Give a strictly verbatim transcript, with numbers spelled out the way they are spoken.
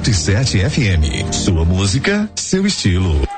e sete F M. Sua música, seu estilo.